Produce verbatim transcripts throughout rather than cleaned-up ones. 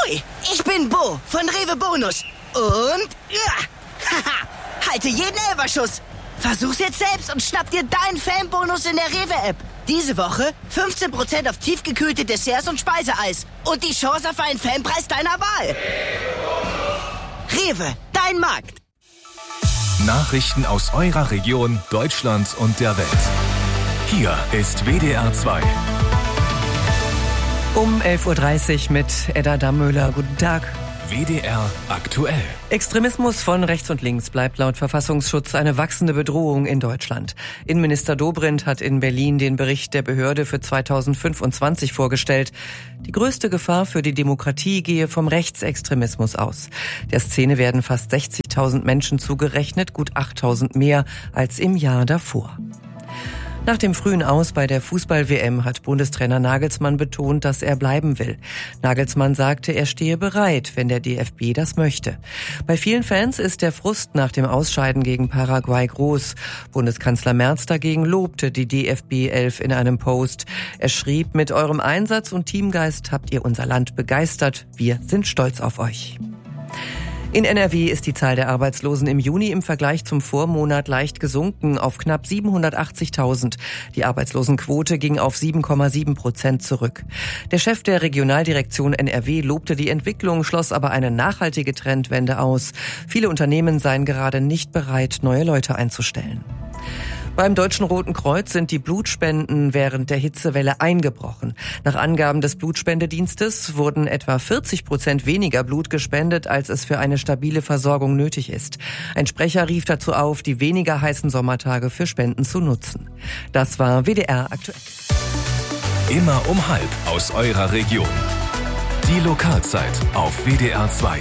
Hoi, ich bin Bo von Rewe Bonus. Und, ja, haha, halte jeden Elferschuss. Versuch's jetzt selbst und schnapp dir deinen Fanbonus in der Rewe-App. Diese Woche fünfzehn Prozent auf tiefgekühlte Desserts und Speiseeis. Und die Chance auf einen Fanpreis deiner Wahl. Rewe, dein Markt. Nachrichten aus eurer Region, Deutschland und der Welt. Hier ist W D R zwei. Um elf Uhr dreißig mit Edda Dammöhler. Guten Tag. W D R aktuell. Extremismus von rechts und links bleibt laut Verfassungsschutz eine wachsende Bedrohung in Deutschland. Innenminister Dobrindt hat in Berlin den Bericht der Behörde für zweitausendfünfundzwanzig vorgestellt. Die größte Gefahr für die Demokratie gehe vom Rechtsextremismus aus. Der Szene werden fast sechzigtausend Menschen zugerechnet, gut achttausend mehr als im Jahr davor. Nach dem frühen Aus bei der Fußball-W M hat Bundestrainer Nagelsmann betont, dass er bleiben will. Nagelsmann sagte, er stehe bereit, wenn der D F B das möchte. Bei vielen Fans ist der Frust nach dem Ausscheiden gegen Paraguay groß. Bundeskanzler Merz dagegen lobte die D F B elf in einem Post. Er schrieb, mit eurem Einsatz und Teamgeist habt ihr unser Land begeistert. Wir sind stolz auf euch. In N R W ist die Zahl der Arbeitslosen im Juni im Vergleich zum Vormonat leicht gesunken auf knapp siebenhundertachtzigtausend. Die Arbeitslosenquote ging auf sieben Komma sieben Prozent zurück. Der Chef der Regionaldirektion N R W lobte die Entwicklung, schloss aber eine nachhaltige Trendwende aus. Viele Unternehmen seien gerade nicht bereit, neue Leute einzustellen. Beim Deutschen Roten Kreuz sind die Blutspenden während der Hitzewelle eingebrochen. Nach Angaben des Blutspendedienstes wurden etwa vierzig Prozent weniger Blut gespendet, als es für eine stabile Versorgung nötig ist. Ein Sprecher rief dazu auf, die weniger heißen Sommertage für Spenden zu nutzen. Das war W D R aktuell. Immer um halb aus eurer Region. Die Lokalzeit auf W D R zwei.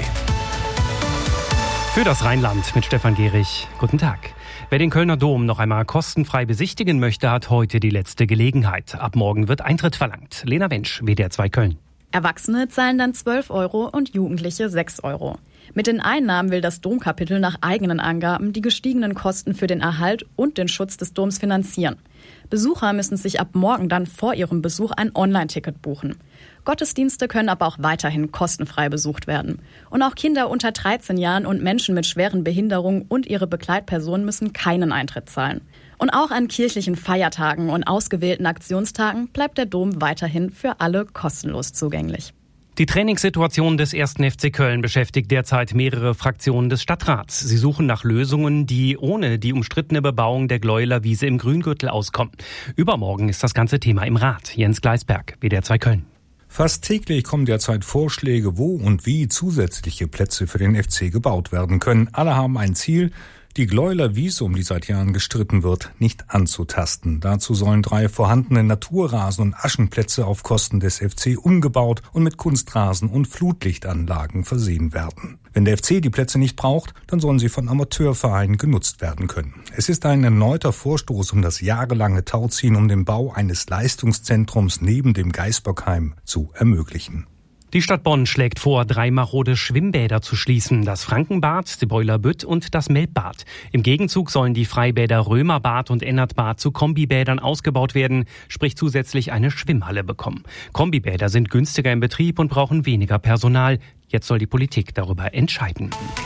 Für das Rheinland mit Stefan Gehrig. Guten Tag. Wer den Kölner Dom noch einmal kostenfrei besichtigen möchte, hat heute die letzte Gelegenheit. Ab morgen wird Eintritt verlangt. Lena Wensch, W D R zwei Köln. Erwachsene zahlen dann zwölf Euro und Jugendliche sechs Euro. Mit den Einnahmen will das Domkapitel nach eigenen Angaben die gestiegenen Kosten für den Erhalt und den Schutz des Doms finanzieren. Besucher müssen sich ab morgen dann vor ihrem Besuch ein Online-Ticket buchen. Gottesdienste können aber auch weiterhin kostenfrei besucht werden. Und auch Kinder unter dreizehn Jahren und Menschen mit schweren Behinderungen und ihre Begleitpersonen müssen keinen Eintritt zahlen. Und auch an kirchlichen Feiertagen und ausgewählten Aktionstagen bleibt der Dom weiterhin für alle kostenlos zugänglich. Die Trainingssituation des ersten F C Köln beschäftigt derzeit mehrere Fraktionen des Stadtrats. Sie suchen nach Lösungen, die ohne die umstrittene Bebauung der Gleueler Wiese im Grüngürtel auskommen. Übermorgen ist das ganze Thema im Rat. Jens Gleisberg, W D R zwei Köln. Fast täglich kommen derzeit Vorschläge, wo und wie zusätzliche Plätze für den F C gebaut werden können. Alle haben ein Ziel: die Gleueler Wiese, um die seit Jahren gestritten wird, nicht anzutasten. Dazu sollen drei vorhandene Naturrasen- und Aschenplätze auf Kosten des F C umgebaut und mit Kunstrasen und Flutlichtanlagen versehen werden. Wenn der F C die Plätze nicht braucht, dann sollen sie von Amateurvereinen genutzt werden können. Es ist ein erneuter Vorstoß um das jahrelange Tauziehen, um den Bau eines Leistungszentrums neben dem Geisbockheim zu ermöglichen. Die Stadt Bonn schlägt vor, drei marode Schwimmbäder zu schließen. Das Frankenbad, die Boilerbütt und das Melbbad. Im Gegenzug sollen die Freibäder Römerbad und Ennertbad zu Kombibädern ausgebaut werden, sprich zusätzlich eine Schwimmhalle bekommen. Kombibäder sind günstiger im Betrieb und brauchen weniger Personal. Jetzt soll die Politik darüber entscheiden.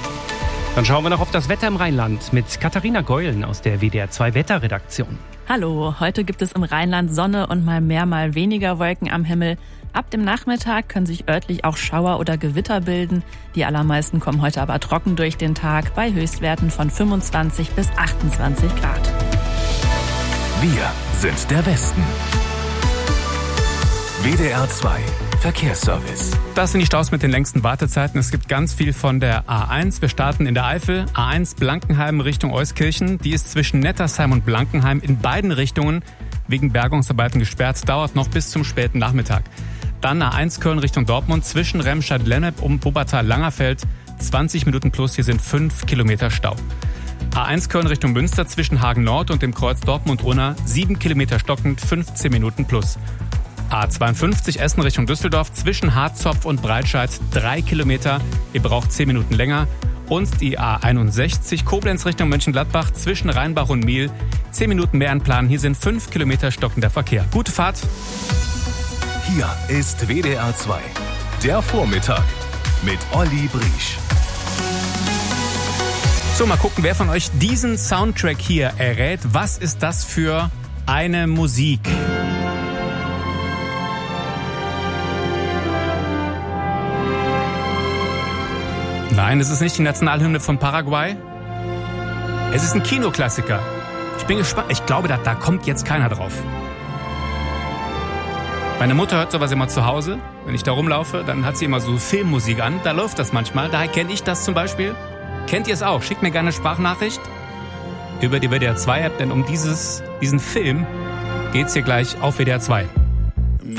Dann schauen wir noch auf das Wetter im Rheinland mit Katharina Geulen aus der W D R zwei Wetterredaktion. Hallo, heute gibt es im Rheinland Sonne und mal mehr, mal weniger Wolken am Himmel. Ab dem Nachmittag können sich örtlich auch Schauer oder Gewitter bilden. Die allermeisten kommen heute aber trocken durch den Tag bei Höchstwerten von fünfundzwanzig bis achtundzwanzig Grad. Wir sind der Westen. W D R zwei Verkehrsservice. Das sind die Staus mit den längsten Wartezeiten. Es gibt ganz viel von der A eins. Wir starten in der Eifel. A eins Blankenheim Richtung Euskirchen. Die ist zwischen Nettersheim und Blankenheim in beiden Richtungen wegen Bergungsarbeiten gesperrt. Dauert noch bis zum späten Nachmittag. Dann A eins Köln Richtung Dortmund zwischen Remscheid-Lennep und Wuppertal-Langerfeld. zwanzig Minuten plus, hier sind fünf Kilometer Stau. A eins Köln Richtung Münster zwischen Hagen Nord und dem Kreuz Dortmund-Unna. sieben Kilometer stockend, fünfzehn Minuten plus. A zweiundfünfzig Essen Richtung Düsseldorf zwischen Harzopf und Breitscheid drei Kilometer. Ihr braucht zehn Minuten länger. Und die A einundsechzig Koblenz Richtung Mönchengladbach zwischen Rheinbach und Miel. zehn Minuten mehr anplanen. Hier sind fünf Kilometer stockender Verkehr. Gute Fahrt. Hier ist W D R zwei. Der Vormittag mit Olli Briesch. So, mal gucken, wer von euch diesen Soundtrack hier errät. Was ist das für eine Musik? Nein, es ist nicht die Nationalhymne von Paraguay. Es ist ein Kinoklassiker. Ich bin gespannt. Ich glaube, da, da kommt jetzt keiner drauf. Meine Mutter hört sowas immer zu Hause. Wenn ich da rumlaufe, dann hat sie immer so Filmmusik an. Da läuft das manchmal. Daher kenne ich das zum Beispiel. Kennt ihr es auch? Schickt mir gerne eine Sprachnachricht über die W D R zwei App, denn um dieses, diesen Film geht's hier gleich auf W D R zwei.